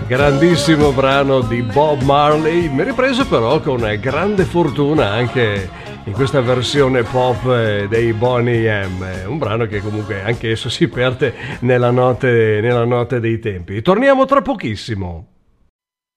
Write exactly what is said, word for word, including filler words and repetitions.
Grandissimo brano di Bob Marley, mi ripreso però con grande fortuna anche in questa versione pop dei Boney M, un brano che comunque anche esso si perde nella notte, nella notte dei tempi. Torniamo tra pochissimo.